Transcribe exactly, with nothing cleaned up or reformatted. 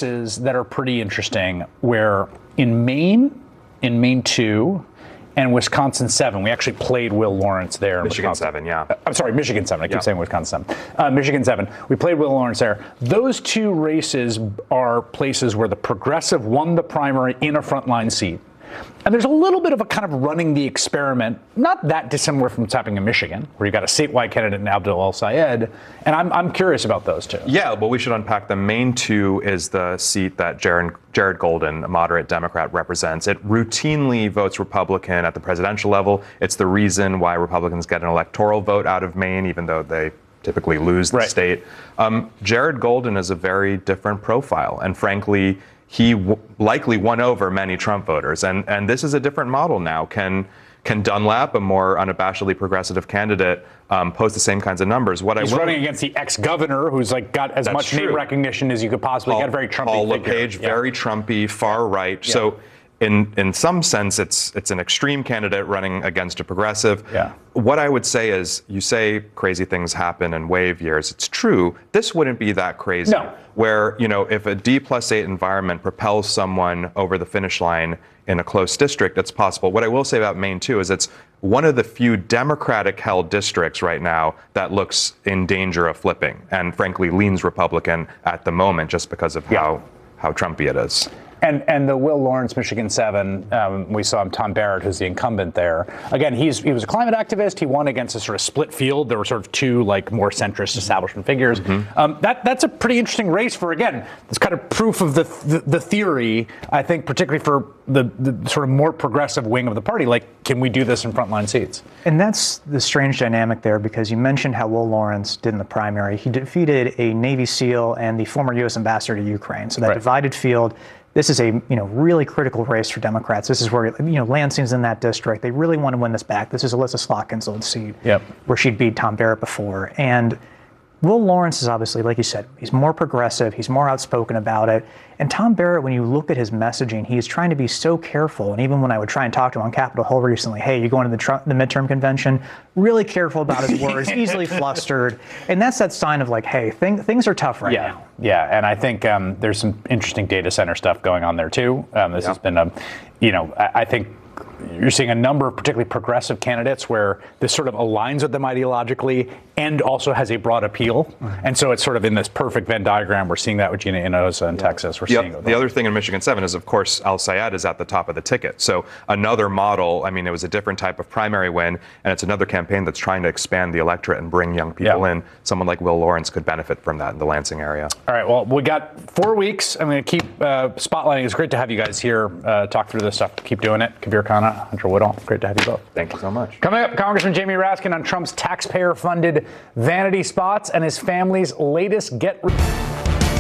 races that are pretty interesting where in Maine, in Maine two, and Wisconsin seven, we actually played Will Lawrence there. In Michigan Wisconsin. seven, yeah. Uh, I'm sorry, Michigan seven. I keep yeah. saying Wisconsin seven. Uh, Michigan seven. We played Will Lawrence there. Those two races are places where the progressive won the primary in a frontline seat. And there's a little bit of a kind of running the experiment, not that dissimilar from what's happening in Michigan, where you've got a statewide candidate in Abdul El-Sayed. And I'm, I'm curious about those two. Yeah, well, we should unpack them. Maine two is the seat that Jared, Jared Golden, a moderate Democrat, represents. It routinely votes Republican at the presidential level. It's the reason why Republicans get an electoral vote out of Maine, even though they typically lose the right. state. Um, Jared Golden is a very different profile. And frankly, he w- likely won over many Trump voters. And and this is a different model now. Can can Dunlap, a more unabashedly progressive candidate, um, post the same kinds of numbers? What He's I will, running against the ex-governor, who's like got as That's much true. name recognition as you could possibly Paul, get. Very Trumpy Paul figure. LePage, yeah. very Trumpy, far right. Yeah. So in in some sense, it's it's an extreme candidate running against a progressive. Yeah. What I would say is, you say crazy things happen in wave years. It's true. This wouldn't be that crazy. No. Where, you know, if a D plus eight environment propels someone over the finish line in a close district, it's possible. What I will say about Maine, too, is it's one of the few Democratic-held districts right now that looks in danger of flipping and, frankly, leans Republican at the moment just because of Yeah. how, how Trumpy it is. And and the Will Lawrence, Michigan seven, um, we saw him, Tom Barrett, who's the incumbent there. Again, he's he was a climate activist. He won against a sort of split field. There were sort of two like more centrist establishment figures. Mm-hmm. Um, that that's a pretty interesting race for, again, this kind of proof of the the, the theory, I think, particularly for the, the sort of more progressive wing of the party. Like, can we do this in frontline seats? And that's the strange dynamic there, because you mentioned how Will Lawrence did in the primary. He defeated a Navy SEAL and the former U S ambassador to Ukraine. So that Right. divided field. This is a you know really critical race for Democrats. This is where you know Lansing's in that district. They really want to win this back. This is Alyssa Slotkin's old seat, yep. where she'd beat Tom Barrett before. And Will Lawrence is obviously, like you said, he's more progressive. He's more outspoken about it. And Tom Barrett, when you look at his messaging, he's trying to be so careful. And even when I would try and talk to him on Capitol Hill recently, hey, you going to the, Trump, the midterm convention? Really careful about his words, easily flustered. And that's that sign of like, hey, thing, things are tough right yeah. now. Yeah, and I think um, there's some interesting data center stuff going on there too. Um, this yeah. has been a, you know, I, I think you're seeing a number of particularly progressive candidates where this sort of aligns with them ideologically and also has a broad appeal. Mm-hmm. And so it's sort of in this perfect Venn diagram. We're seeing that with Gina Hinojosa in yeah. Texas. We're the, seeing it the other thing in Michigan seven is, of course, El-Sayed is at the top of the ticket. So another model, I mean, it was a different type of primary win, and it's another campaign that's trying to expand the electorate and bring young people yeah. in. Someone like Will Lawrence could benefit from that in the Lansing area. All right, well, we got four weeks. I'm going to keep uh, spotlighting. It's great to have you guys here, uh, talk through this stuff. Keep doing it. Kabir Khanna, Hunter Woodall, great to have you both. Thank you so much. Coming up, Congressman Jamie Raskin on Trump's taxpayer-funded vanity spots and his family's latest get...